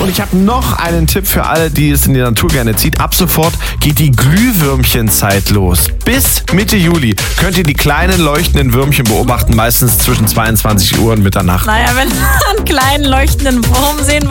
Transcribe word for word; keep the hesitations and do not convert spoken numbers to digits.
Und ich habe noch einen Tipp für alle, die es in die Natur gerne zieht. Ab sofort geht die Glühwürmchenzeit los. Bis Mitte Juli könnt ihr die kleinen leuchtenden Würmchen beobachten, meistens zwischen zweiundzwanzig Uhr und Mitternacht. Naja, wenn wir einen kleinen leuchtenden Wurm sehen